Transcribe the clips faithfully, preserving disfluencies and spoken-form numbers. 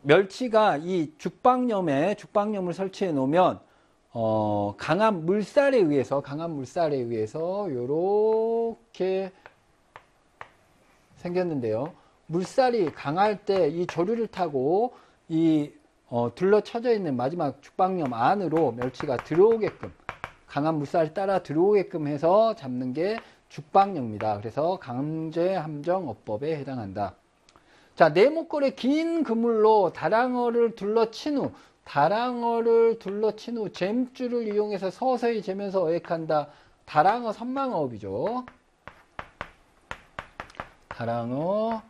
멸치가 이 죽방염에 죽방염을 설치해 놓으면 어, 강한 물살에 의해서 강한 물살에 의해서 요렇게 생겼는데요. 물살이 강할 때 이 조류를 타고 이 어, 둘러쳐져 있는 마지막 죽방염 안으로 멸치가 들어오게끔 강한 물살을 따라 들어오게끔 해서 잡는 게 죽방염입니다. 그래서 강제함정어법에 해당한다. 자, 네모꼴의 긴 그물로 다랑어를 둘러친 후 다랑어를 둘러친 후 잼줄을 이용해서 서서히 재면서 어획한다. 다랑어 선망어업이죠. 다랑어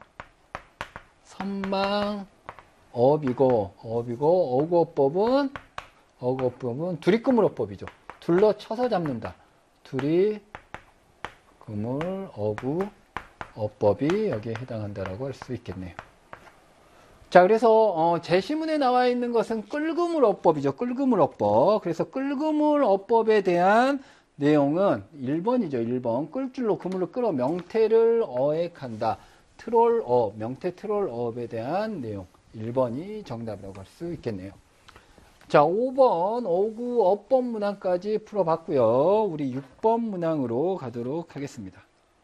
선망어업이고 어업이고 어구어법은 어구어법은 두리그물어법이죠. 둘러쳐서 잡는다. 두리그물 어구어법이 여기에 해당한다라고 할 수 있겠네요. 자, 그래서 어, 제시문에 나와 있는 것은 끌그물어법이죠. 끌그물어법. 그래서 끌그물어법에 대한 내용은 일 번이죠. 일 번. 끌줄로 그물을 끌어 명태를 어획한다. 트롤어업, 명태 트롤어업에 대한 내용. 일 번이 정답이라고 할 수 있겠네요. 자, 오 번 어구어법 문항까지 풀어봤고요. 우리 육 번 문항으로 가도록 하겠습니다.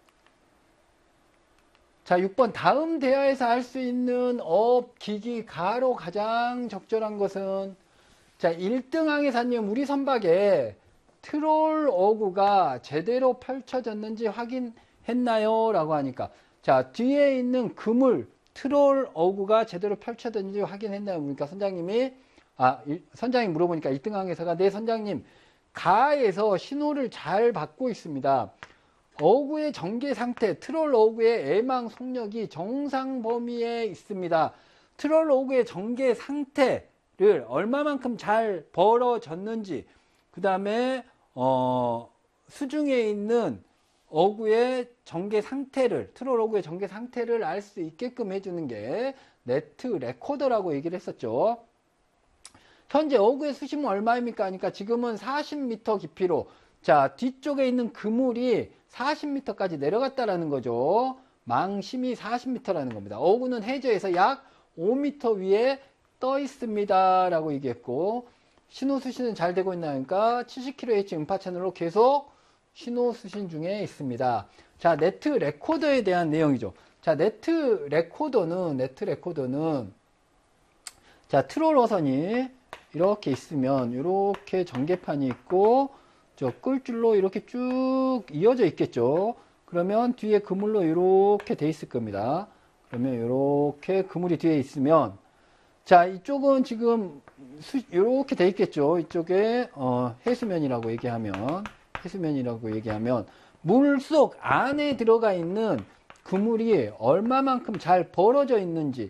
자, 육 번 다음 대하에서 할 수 있는 업, 기기, 가로 가장 적절한 것은 자, 일 등 항해사님 우리 선박에 트롤 어구가 제대로 펼쳐졌는지 확인했나요? 라고 하니까 자, 뒤에 있는 그물 트롤 어구가 제대로 펼쳐졌는지 확인했나요? 그러니까 선장님이 아, 선장님 물어보니까 일 등 항해사가 네 선장님 가에서 신호를 잘 받고 있습니다. 어구의 전개 상태, 트롤 어구의 애망 속력이 정상 범위에 있습니다. 트롤 어구의 전개 상태를 얼마만큼 잘 벌어졌는지, 그 다음에 어, 수중에 있는 어구의 전개 상태를, 트롤 어구의 전개 상태를 알 수 있게끔 해주는 게 네트 레코더라고 얘기를 했었죠. 현재 어구의 수심은 얼마입니까? 하니까 지금은 사십 미터 깊이로, 자, 뒤쪽에 있는 그물이 사십 미터까지 내려갔다라는 거죠. 망심이 사십 미터라는 겁니다. 어구는 해저에서 약 오 미터 위에 떠 있습니다. 라고 얘기했고, 신호 수신은 잘 되고 있나 하니까 칠십 킬로헤르츠 음파 채널로 계속 신호 수신 중에 있습니다. 자, 네트 레코더에 대한 내용이죠. 자, 네트 레코더는, 네트 레코더는, 자, 트롤 어선이 이렇게 있으면, 이렇게 전개판이 있고, 저 끌줄로 이렇게 쭉 이어져 있겠죠. 그러면 뒤에 그물로 이렇게 돼 있을 겁니다. 그러면 이렇게 그물이 뒤에 있으면, 자, 이쪽은 지금 수, 이렇게 돼 있겠죠. 이쪽에 어, 해수면이라고 얘기하면, 해수면이라고 얘기하면 물속 안에 들어가 있는 그물이 얼마만큼 잘 벌어져 있는지를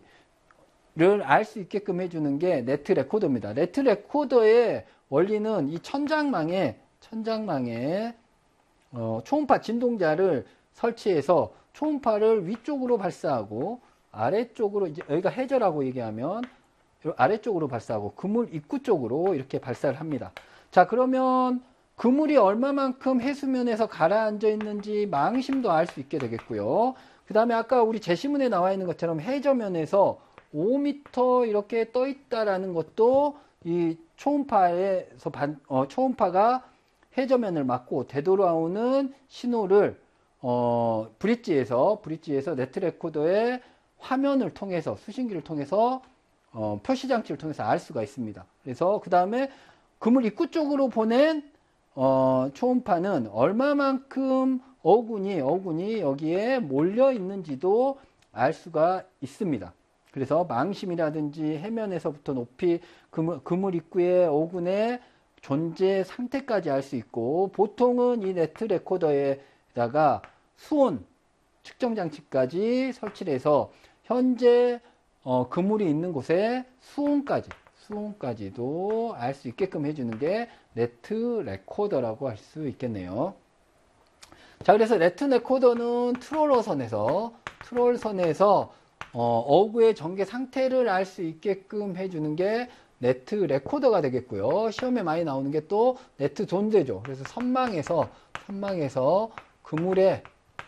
알 수 있게끔 해주는 게 네트 레코더입니다. 네트 레코더의 원리는 이 천장망에 천장망에 어, 초음파 진동자를 설치해서 초음파를 위쪽으로 발사하고 아래쪽으로, 이제 여기가 해저라고 얘기하면 아래쪽으로 발사하고 그물 입구 쪽으로 이렇게 발사를 합니다. 자, 그러면 그물이 얼마만큼 해수면에서 가라앉아 있는지 망심도 알 수 있게 되겠고요. 그 다음에 아까 우리 제시문에 나와 있는 것처럼 해저면에서 오 미터 이렇게 떠 있다라는 것도 이 초음파에서 반, 어, 초음파가 해저면을 맞고 되돌아오는 신호를 어, 브릿지에서 브릿지에서 네트 레코더의 화면을 통해서, 수신기를 통해서 어, 표시장치를 통해서 알 수가 있습니다. 그래서 그 다음에 그물 입구 쪽으로 보낸 어, 초음파는 얼마만큼 어군이 어군이 여기에 몰려 있는지도 알 수가 있습니다. 그래서 망심이라든지 해면에서부터 높이 그물, 그물 입구의 어군의 존재 상태까지 알 수 있고, 보통은 이 네트 레코더에다가 수온 측정 장치까지 설치를 해서 현재 어, 그물이 있는 곳에 수온까지 수온까지도 알 수 있게끔 해주는 게 네트 레코더라고 할 수 있겠네요. 자, 그래서 네트 레코더는 트롤어선에서 트롤선에서 어, 어구의 전개 상태를 알 수 있게끔 해주는 게 네트 레코더가 되겠고요. 시험에 많이 나오는 게 또 네트 존재죠. 그래서 선망에서 선망에서 그물의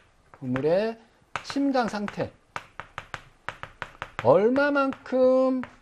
그물의 침강 상태, 얼마만큼